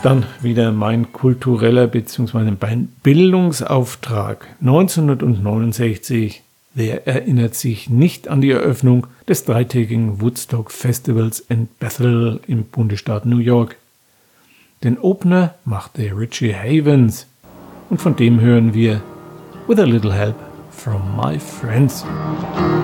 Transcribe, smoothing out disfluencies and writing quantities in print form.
Dann wieder mein kultureller bzw. mein Bildungsauftrag. 1969. Wer erinnert sich nicht an die Eröffnung des dreitägigen Woodstock Festivals in Bethel im Bundesstaat New York? Den Opener machte Richie Havens und von dem hören wir With a Little Help from My Friends.